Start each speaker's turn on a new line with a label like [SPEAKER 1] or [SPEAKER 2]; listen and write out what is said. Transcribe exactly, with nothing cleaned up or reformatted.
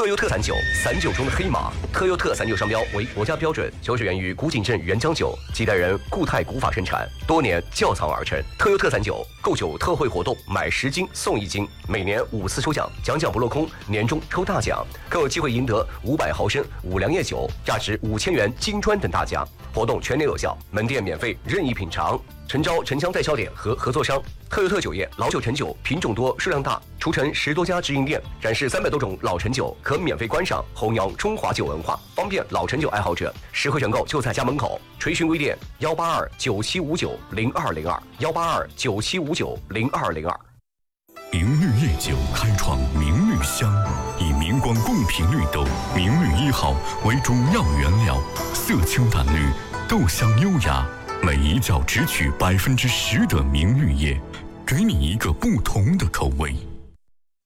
[SPEAKER 1] 特优特散酒，散酒中的黑马。特优特散酒商标为国家标准，酒水源于古井镇原浆酒，几代人固态古法生产，多年窖藏而成。特优特散酒购酒特惠活动，买十斤送一斤，每年五次抽奖，奖奖不落空，年终抽大奖，更有机会赢得五百毫升五粮液酒，价值五千元金砖等大奖。活动全年有效，门店免费任意品尝。诚招城乡代销点和合作商。特优特酒业老酒陈酒品种多，数量大，除陈十多家直营店，展示三百多种老陈酒，可免费观赏，弘扬中华酒文化，方便老陈酒爱好者。实惠选购就在家门口。垂询微店幺八二九七五九零二零二幺八二九七五九零二零二。
[SPEAKER 2] 明绿夜酒开创明绿香，以明光共品绿豆明绿一号为主要原料，色清淡绿，豆香优雅，每一窖只取百分之十的明绿叶，给你一个不同的口味。